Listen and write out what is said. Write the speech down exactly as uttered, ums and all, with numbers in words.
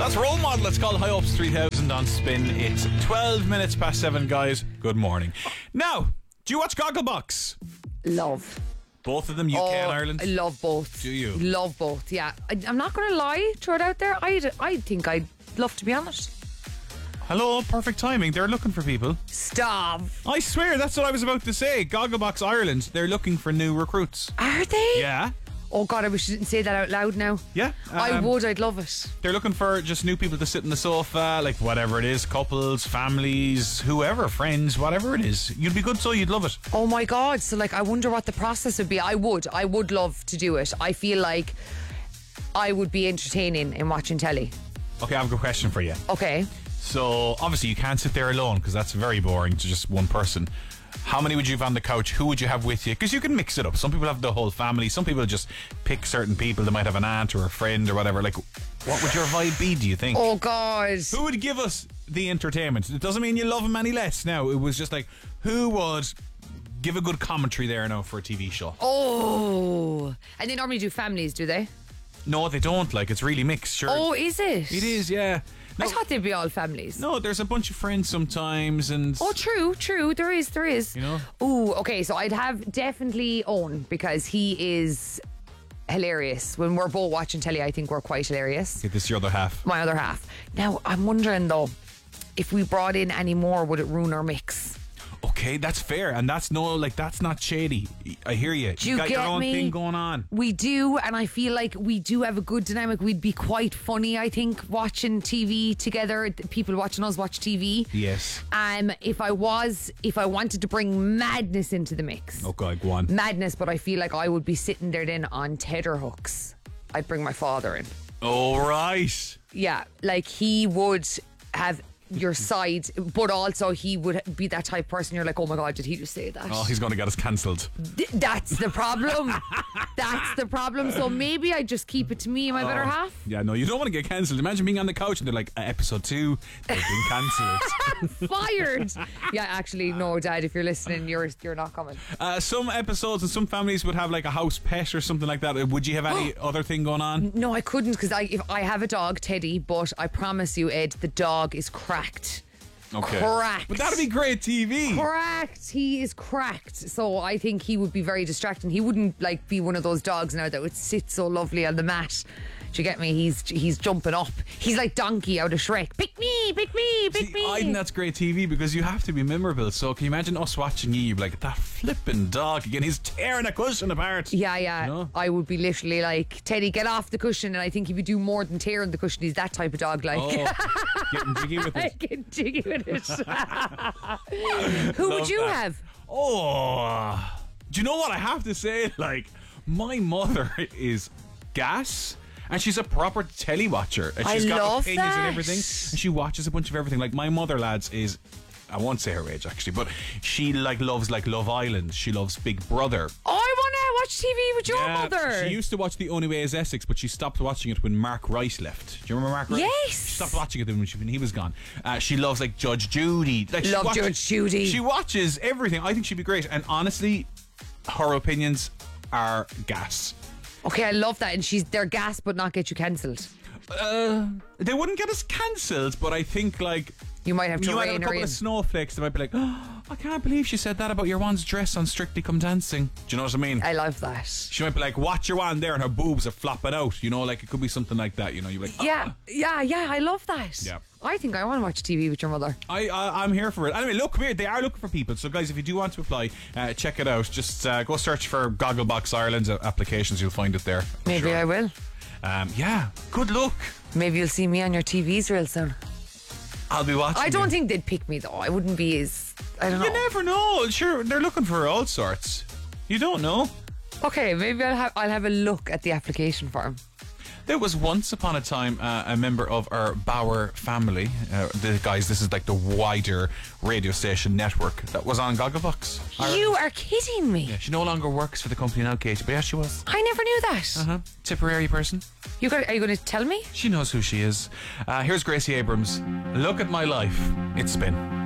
That's Role Model. It's called High Hopes three thousand on Spin. It's twelve minutes past seven, guys. Good morning. Now, do you watch Gogglebox? Love. Both of them, U K oh, and Ireland? I love both. Do you? Love both, yeah. I, I'm not going to lie, throw it out there. I I think I'd love to be on it. Hello, perfect timing. They're looking for people. Stop. I swear, that's what I was about to say. Gogglebox Ireland, they're looking for new recruits. Are they? Yeah. Oh God, I wish you didn't say that out loud now. Yeah. Um, I would, I'd love it. They're looking for just new people to sit on the sofa, like whatever it is, couples, families, whoever, friends, whatever it is. You'd be good, so you'd love it. Oh my God, so like I wonder what the process would be. I would, I would love to do it. I feel like I would be entertaining in watching telly. Okay, I have a good question for you. Okay. So, obviously you can't sit there alone because that's very boring to just one person. How many would you have on the couch? Who would you have with you? Because you can mix it up. Some people have the whole family. Some people just pick certain people. They might have an aunt or a friend or whatever. Like, what would your vibe be, do you think? Oh God. Who would give us the entertainment? It doesn't mean you love them any less now. It was just like, who would give a good commentary there now for a T V show? Oh. And they normally do families, do they? No, they don't. Like, it's really mixed. Sure. Oh, is it? It is, yeah. No, I thought they'd be all families. No, there's a bunch of friends sometimes, and Oh, true, true. There is, there is. You know? Ooh, okay. So I'd have definitely Owen because he is hilarious. When we're both watching telly, I think we're quite hilarious. get this your other half. My other half. Now, I'm wondering though, if we brought in any more, would it ruin our mix? Okay, that's fair, and that's no, like that's not shady. I hear you. Do you got get your own me? thing going on. We do, and I feel like we do have a good dynamic. We'd be quite funny, I think, watching T V together. People watching us watch T V. Yes. Um, if I was, if I wanted to bring madness into the mix. Okay, go on. Madness, but I feel like I would be sitting there then on tether hooks. I'd bring my father in. All right. Yeah, like he would have your side, but also he would be that type of person you're like, oh my God, did he just say that? Oh, he's going to get us cancelled. Th- that's the problem. That's the problem. So maybe I just keep it to me and my oh. better half. Yeah, no, you don't want to get cancelled. Imagine being on the couch and they're like, uh, episode two, they've been cancelled. Fired. Yeah, actually, no, Dad, if you're listening, you're you're not coming. Uh, some episodes and some families would have like a house pet or something like that. Would you have any other thing going on? No, I couldn't because I if I have a dog, Teddy, but I promise you, Ed, the dog is cracked. Okay. Cracked. But that'd be great T V. Cracked. He is cracked. So I think he would be very distracting. He wouldn't like be one of those dogs now that would sit so lovely on the mat. Do you get me? He's he's jumping up. He's like Donkey out of Shrek. Pick me, pick me, pick See, me. I think that's great T V because you have to be memorable. So can you imagine us watching you? You'd be like, that flipping dog again. He's tearing a cushion apart. Yeah, yeah. You know? I would be literally like, Teddy, get off the cushion. And I think if you do more than tearing the cushion, he's that type of dog. Like, Oh, getting jiggy with I it. get jiggy with it. Who would Love you that. have? Oh, do you know what I have to say? Like, my mother is gas. And she's a proper telly watcher. And I she's got love opinions that. and everything. And she watches a bunch of everything. Like, my mother, lads, is... I won't say her age, actually. But she, like, loves, like, Love Island. She loves Big Brother. Oh, I want to watch T V with your Yeah, mother. She used to watch The Only Way is Essex, but she stopped watching it when Mark Rice left. Do you remember Mark Rice? Yes. She stopped watching it when, she, when he was gone. Uh, she loves, like, Judge Judy. Like, she Love watches, Judge Judy. She watches everything. I think she'd be great. And honestly, her opinions are gas. Okay, I love that. And she's they're gas, but not get you cancelled. Uh, they wouldn't get us cancelled, but I think, like... You might have to You might have rein a her couple in. of snowflakes that might be like, oh, I can't believe she said that about your one's dress on Strictly Come Dancing. Do you know what I mean? I love that. She might be like, watch your one there, and her boobs are flopping out. You know, like it could be something like that. You know, you're like, Yeah, ah. yeah, yeah. I love that. Yeah. I think I want to watch T V with your mother. I, I I'm here for it. Anyway, look, come here. They are looking for people. So, guys, if you do want to apply, uh, check it out. Just uh, go search for Gogglebox Ireland's uh, applications. You'll find it there. I'm Maybe sure. I will. Um, yeah. Good luck. Maybe you'll see me on your T Vs real soon. I'll be watching. I don't you. think they'd pick me though. I wouldn't be as I don't You know. never know. Sure, they're looking for all sorts. You don't know. Okay, maybe I'll have I'll have a look at the application form. There was once upon a time uh, a member of our Bauer family, uh, the guys, this is like the wider radio station network, that was on Gogglebox. Ireland. You are kidding me. Yeah, she no longer works for the company now, Katie, but yeah, she was. I never knew that. Uh-huh. Tipperary person. You got, are you going to tell me? She knows who she is. Uh, here's Gracie Abrams. Look at my life. It's Spin.